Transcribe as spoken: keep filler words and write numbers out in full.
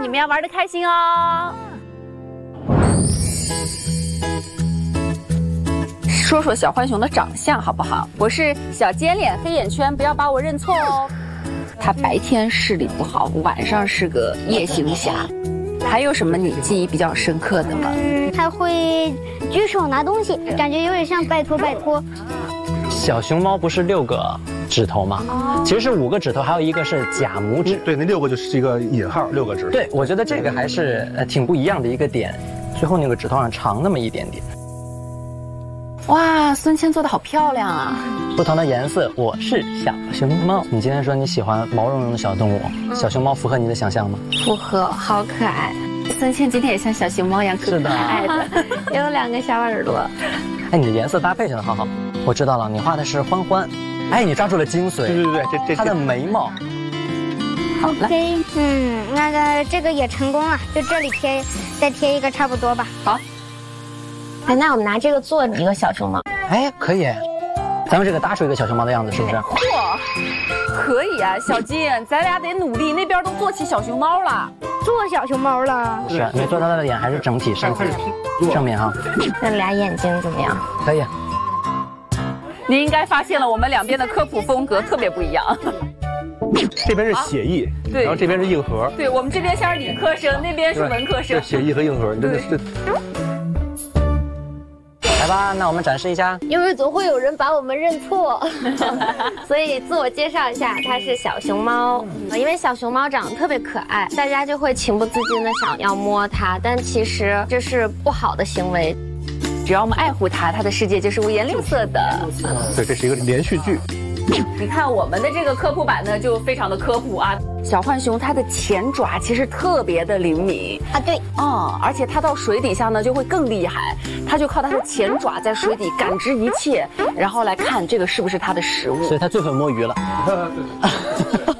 你们要玩得开心哦。说说小浣熊的长相好不好？我是小尖脸黑眼圈，不要把我认错哦。它白天视力不好，晚上是个夜行侠。还有什么你记忆比较深刻的吗？ 嗯，它会举手拿东西，感觉有点像拜托拜托。 小熊猫不是六个指头吗？哦，其实是五个指头，还有一个是假拇指。 对，那六个就是一个引号，六个指头。 对，我觉得这个还是呃挺不一样的一个点，最后那个指头上长那么一点点。 哇，孙茜做的好漂亮啊！ 不同的颜色，我是小熊猫。你今天说你喜欢毛茸茸的小动物，嗯、小熊猫符合你的想象吗？ 符合，好可爱。孙茜今天也像小熊猫一样可可爱的，有两个小耳朵。 哎，你的颜色搭配真的好好。我知道了，你画的是欢欢。哎，你抓住了精髓。 对对对，这这它的眉毛。 好了， 嗯，那个这个也成功了，就这里贴，再贴一个差不多吧。 好。 哎，那我们拿这个做一个小熊猫。 哎，可以。咱们这个搭出一个小熊猫的样子，是不是？ 嚯，可以啊，小金，咱俩得努力，那边都做起小熊猫了， 做小熊猫了。 是，没做它的脸，还是整体身体正面哈。 那俩眼睛怎么样？ 可以。 你应该发现了，我们两边的科普风格特别不一样。 这边是写意， 对， 然后这边是硬核。 对，我们这边像是理科生，那边是文科生。 这写意和硬核，真的是。 来吧，那我们展示一下。 因为总会有人把我们认错，所以自我介绍一下，它是小熊猫。因为小熊猫长得特别可爱，大家就会情不自禁的想要摸它，但其实这是不好的行为。 只要我们爱护它，它的世界就是五颜六色的。 对，这是一个连续剧。 你看我们的这个科普版呢，就非常的科普啊。小浣熊它的前爪其实特别的灵敏啊，对， 嗯，而且它到水底下呢就会更厉害，它就靠它的前爪在水底感知一切，然后来看这个是不是它的食物。 所以它最会摸鱼了。